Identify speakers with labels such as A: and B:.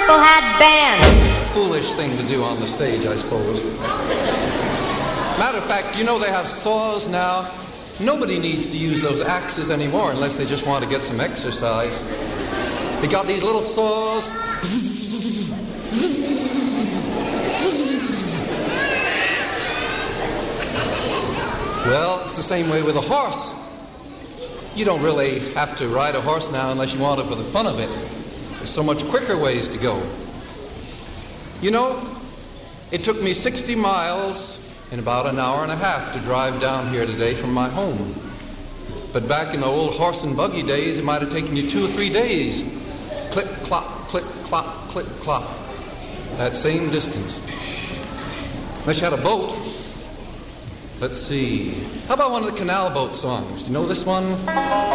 A: Purple Hat Band.
B: Foolish thing to do on the stage, I suppose. Matter of fact, you know they have saws now. Nobody needs to use those axes anymore unless they just want to get some exercise. They got these little saws. Well, it's the same way with a horse. You don't really have to ride a horse now unless you want it for the fun of it. There's so much quicker ways to go. You know, it took me 60 miles in about an hour and a half to drive down here today from my home. But back in the old horse and buggy days, it might have taken you 2 or 3 days. Click, clop, click, clop, click, clop. That same distance. Unless you had a boat. Let's see. How about one of the canal boat songs? Do you know this one?